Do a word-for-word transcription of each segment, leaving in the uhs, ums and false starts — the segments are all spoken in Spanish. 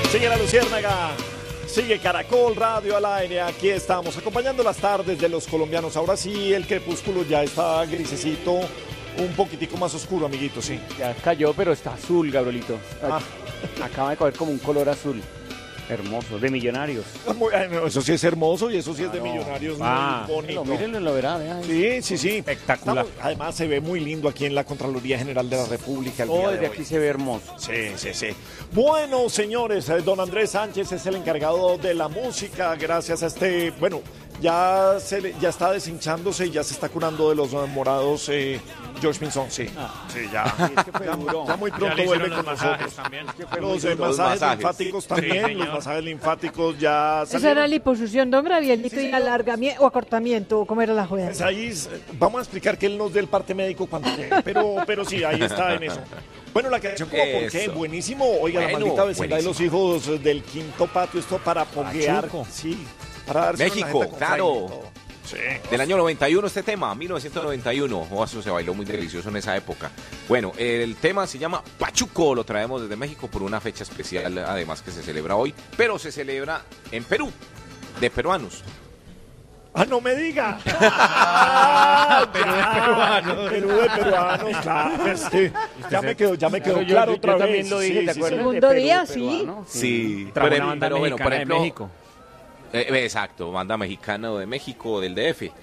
Sigue La Luciérnaga, sigue Caracol Radio al aire. Aquí estamos acompañando las tardes de los colombianos. Ahora sí, el crepúsculo ya está grisecito, un poquitico más oscuro, amiguito, sí. Ya cayó, pero está azul, Gabrielito. Ah. Acaba de coger como un color azul. Hermoso, de Millonarios. Muy, ay, no, eso sí es hermoso y eso sí es de Claro. Millonarios, Ah, muy bonito. pero mírenlo, lo verá, vea. Sí, sí, sí. Espectacular. Estamos- además se ve muy lindo aquí en la Contraloría General de la República el día Oh, de desde hoy. aquí se ve hermoso. Sí, sí, sí. Bueno, señores, eh, don Andrés Sánchez es el encargado de la música. Gracias a este, bueno, ya se le- ya está deshinchándose y ya se está curando de los eh, morados eh, George Pinzón, sí. Ah. Sí, ya. Es que fue ya, duro. ya muy Ya pronto le vuelve hicieron con los masajes nosotros. también. Es que fue Los, muy eh, duro. masajes, masajes. linfáticos Sí, también, señor. los masajes linfáticos ya Esa era salieron. liposucción, don Gravielito, y alargamiento o acortamiento, ¿cómo era la juega? Pues ahí es- vamos a explicar que él nos dé el parte médico cuando llegue, pero, pero sí, ahí está en eso. Bueno, la canción como por qué, Eso. buenísimo. Oiga, la Bueno, maldita vecindad de los buenísimo. hijos del quinto patio, esto para poguear. Pachuco. Sí, para darse una México, jeta con claro. Jaime y todo. Sí. Del año noventa y uno este tema, mil novecientos noventa y uno. Oh, eso se bailó muy delicioso en esa época. Bueno, el tema se llama Pachuco, lo traemos desde México por una fecha especial, además que se celebra hoy, pero se celebra en Perú, de peruanos. Ah, no me diga. Ah, Perú de peruanos. Perú de peruanos, claro. Este, ya me quedó, ya me quedó Claro, yo- claro yo otra vez. también lo dije, Sí, ¿te sí, acuerdas? sí. Segundo De Perú, día, sí. peruano, Sí, Trajo pero, una banda pero bueno, por mexicana de ejemplo, México. eh, exacto, banda mexicana de México, del D F.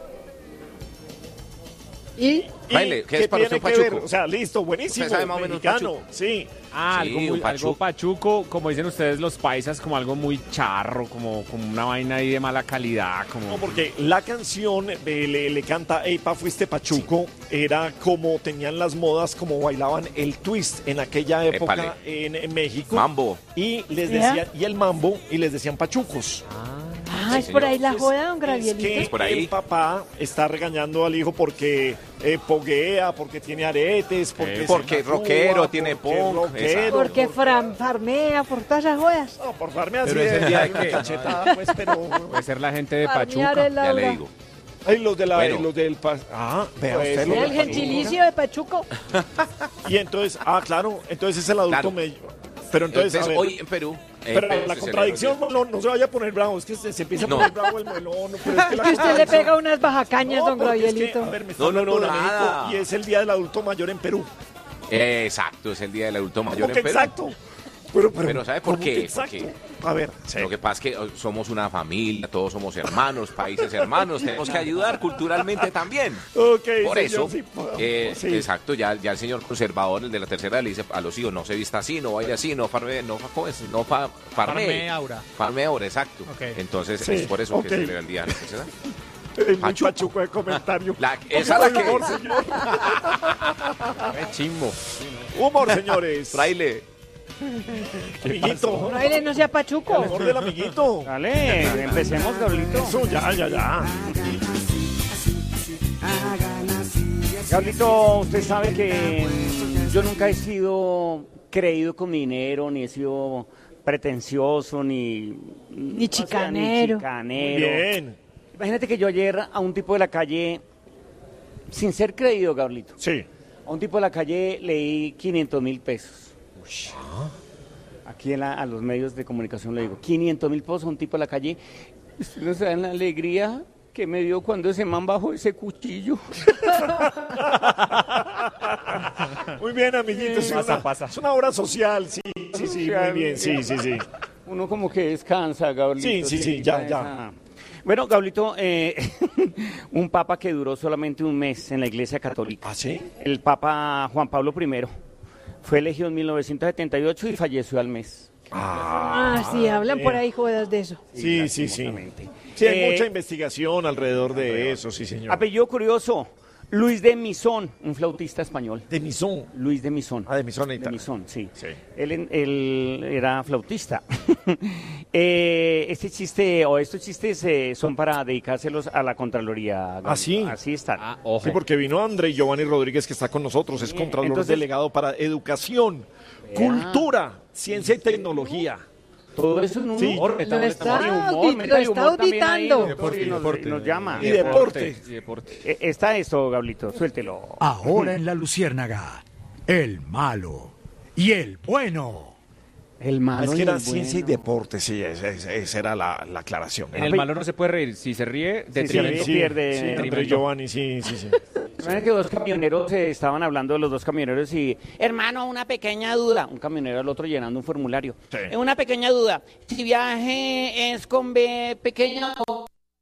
Y ¿Y Baile, ¿qué es para tiene usted que ver? Pachuco? O sea, listo, buenísimo. Usted sabe más o menos mexicano, Pachuco. sí. Ah, Sí, algo, muy, un pachuco. algo pachuco, como dicen ustedes los paisas, como algo muy charro, como, como una vaina ahí de mala calidad. Como... No, porque la canción eh, le, le canta Ey, pa, fuiste Pachuco, era como tenían las modas, como bailaban el twist en aquella época Épale. en, en México. Mambo. Y les ¿Ya? decían, y el mambo, y les decían pachucos. ah, Sí, es por señor. ahí la joda, don Es Gravielito. que por ahí. el papá está regañando al hijo porque eh, poguea, porque tiene aretes, porque, Eh, porque se tatúa, rockero, tiene porque punk, rockero, exacto. Porque por- fran- farmea por todas esas jodas. No, por farme así Pero es el día de una que- cachetada, pues, pero... Puede ser la gente de Farmear Pachuca. es la Ya le hora. digo. Ay, los de la, Bueno. los del... pa- Ah, vea Pues, usted, los Mira del el Pachuca. gentilicio de Pachuco. Y entonces, ah, claro, entonces es el adulto Claro. medio. Pero entonces, a Entonces, ver, hoy en Perú. eh, pero Perú la se contradicción, celebra no, no se vaya a poner bravo, es que se, se empieza a No. poner bravo el melón. Pero es que la Que usted le contradicción- pega unas bajacañas, No, don porque es que, Gravielito. a ver, me está No, no, hablando no, de nada. México y es el Día del Adulto Mayor en Perú. Eh, exacto, es el Día del Adulto Mayor ¿Cómo que en Perú. exacto? Pero, pero, Pero ¿sabe por ¿cómo qué? que exacto? Porque- A ver, sí. Lo que pasa es que eh, somos una familia, todos somos hermanos, países hermanos, tenemos que ayudar culturalmente también. Ok, Por señor, eso, sí, pa- eh, sí. exacto, ya, ya el señor conservador, el de la tercera, le dice a los hijos, no se vista así, no baile así, no farme, no, fa- ¿cómo es? no fa, farme. Farme aura. Farme aura, exacto. Ok. Entonces, Sí, es por eso ok. que se celebra el día de la tercera. Es muy Pachuco. pachuco de comentario. La- esa es la que Humor, es. señor. Qué chimbo. Humor, señores. Fraile. Amiguito. No, aire no sea Pachuco. El mejor del amiguito. Dale, empecemos, Gabrielito. Eso, ya, ya, ya. Gabrielito, usted sabe que mm, yo nunca he sido creído con mi dinero, ni he sido pretencioso, ni... Ni chicanero. Ni chicanero. Bien. Imagínate que yo ayer a un tipo de la calle, sin ser creído, Gabrielito, Sí. a un tipo de la calle leí quinientos mil pesos. Aquí en la- a los medios de comunicación le digo, quinientos mil pesos a un tipo de la calle. Usted no sabe la alegría que me dio cuando ese man bajó ese cuchillo. Muy bien, amiguito. Es Pasa, una, pasa. es una obra social, sí, sí, sí, muy bien, sí, sí, sí. Uno como que descansa, Gabrielito. Sí, sí, sí, se ya, quita ya. esa- Bueno, Gabrielito, eh, un papa que duró solamente un mes en la Iglesia Católica. ¿Ah, sí? El Papa Juan Pablo primero. Fue elegido en mil novecientos setenta y ocho y falleció al mes. Ah, sí, hablan por ahí jodas de eso. Sí, sí, sí. lastimosamente. Sí, hay Eh, mucha investigación alrededor de eso, sí, señor. Apellido curioso, Luis de Misón, un flautista español. De Misón. Luis de Misón. Ah, de Misón, De Italia. Misón, sí. Sí. Él, en- él era flautista. Eh, este chiste o estos chistes eh, son para dedicárselos a la Contraloría. ¿Ah, sí? Así están. Ah, ojo. Sí, porque vino André Giovanni Rodríguez, que está con nosotros, es Sí, Contralor entonces- Delegado para Educación, Cultura, Ciencia y Tecnología. Todo eso es un Sí. humor. Lo métale está humor, audi- métale lo está humor también ahí, auditando. doctor, y nos, y nos llama. Y deporte. Y deporte. Eh, Está esto, Gablito, suéltelo. Ahora en La Luciérnaga, el malo y el bueno. El malo Es que y era el ciencia y bueno. deporte, sí, esa, esa- esa era la, la aclaración. En el malo no se puede reír. Si se ríe, Si se detrimento. ríe, pierde. Sí, Andrés detrimento. Giovanni, sí, sí, sí. Recuerden que dos camioneros eh, estaban hablando de los dos camioneros y, hermano, una pequeña duda. Un camionero al otro llenando un formulario. Sí. Eh, Una pequeña duda. Si viaje es con B pequeña o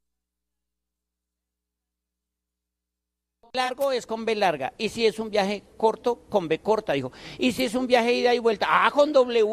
largo es con B larga. Y si es un viaje corto, con B corta, dijo. Y si es un viaje ida y vuelta, ah, con W.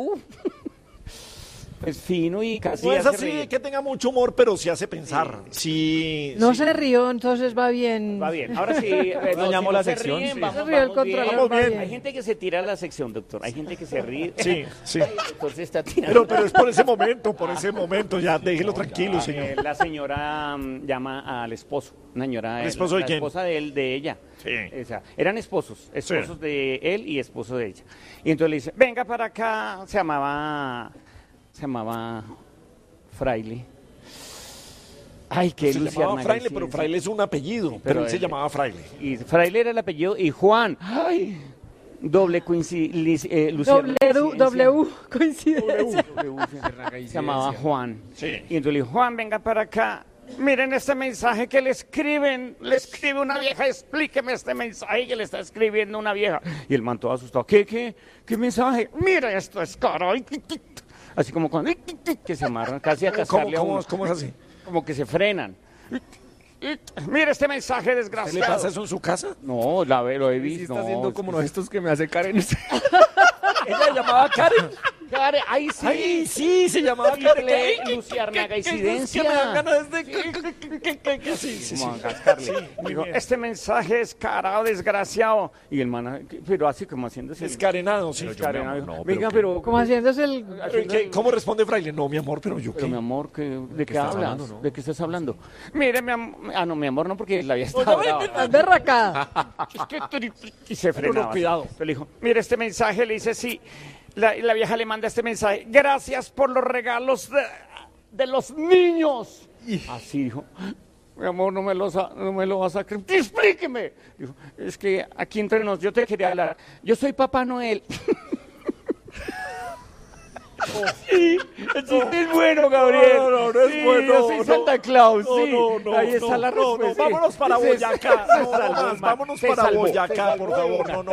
Es fino y casi No es hace así reír. que tenga mucho humor, pero sí hace pensar. Sí. No sí. se rió, entonces va bien. Va bien. Ahora sí, eh, no, llamo si la no se sección, ríen, sí. vamos, Se rió el vamos bien. controlador, va bien. Hay gente que se tira a la sección, doctor. Hay gente que se ríe. Sí, sí. Ay, el doctor se está tirando. Pero, pero es por ese momento, por ese momento. Ya, déjelo tranquilo, Eh, señor. la señora mm, llama al esposo. Una señora, ¿El esposo de la quién? esposa de él, de ella. Sí. O sea, eran esposos, esposos de él y esposo de ella. Y entonces le dice, venga para acá. Se llamaba, se llamaba Fraile. Ay, qué Se Luciana llamaba Fraile, García, pero sí. Fraile es un apellido, pero, Pero él se él- llamaba Fraile. Y Fraile era el apellido y Juan. Ay, doble coincidencia. Eh, Luciana W, coincidencia. W, coincidencia. Se llamaba Juan. Sí. Y entonces le dijo, Juan, venga para acá. Miren este mensaje que le escriben. Le escribe una vieja, explíqueme este mensaje que le está escribiendo una vieja. Y el man todo asustado. ¿Qué, qué, qué mensaje? Mira, esto es caro. Así como cuando que se amarran casi a ¿Cómo, cascarle a cómo, uno. cómo es así? Como que se frenan. Mira este mensaje ¿Qué le desgraciado. pasa eso en su casa? No, la, ve- lo he Sí, visto. está no, haciendo como es- uno de estos que me hace Karen. Ella se llamaba Karen. Karen, ahí sí. Ay, sí, se llamaba Karen. Triple Luciarnaga incidencia. Que me dan ganas de... Sí, sí, sí. Como a cascarle. muy Dijo, bien. este mensaje es carado, desgraciado. Y el man, pero así como haciéndose. Descarenado, sí. descarenado, dijo, No, Venga, pero... pero. Como haciéndose el... ¿Pero qué? ¿Cómo responde Fraile? No, mi amor, pero yo Pero qué. mi amor, ¿qué- ¿de qué, estás hablas? hablando, no? ¿De qué estás hablando? Mire, mi amor. Ah, no, mi amor, no, porque la había estado brava. Estás berracada. Es que tú- y se Pero no, frenaba. cuidado. Entonces le dijo, mire este mensaje, le dice, sí. La, la vieja le manda este mensaje, gracias por los regalos de, de los niños. Así dijo, mi amor, no me, los, no me lo vas a creer. Explíqueme. Dijo, es que aquí entre nos, yo te quería hablar. Yo soy Papá Noel. Sí, el chiste es bueno, Gabriel. No, no, no es Sí, bueno, Yo soy no. Santa Claus, No, sí. no, no, Ahí está no, la no, no. respuesta. Vámonos para Se- Boyacá. se No, salvó, más, man. vámonos Se para salvó, Boyacá, se salvó por de favor. una. No, no,